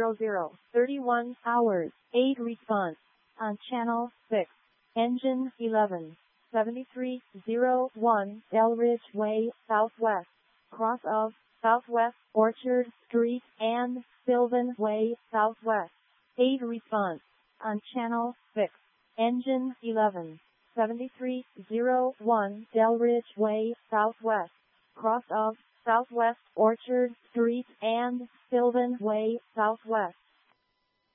31 hours, 8 response. On channel 6. Engine 11. 7301 Delridge Way, Southwest. Cross of Southwest Orchard Street and Sylvan Way, Southwest. 8 response. On channel 6. Engine 11. 7301 Delridge Way, Southwest. Cross of Southwest Orchard Street and Sylvan Way, Southwest.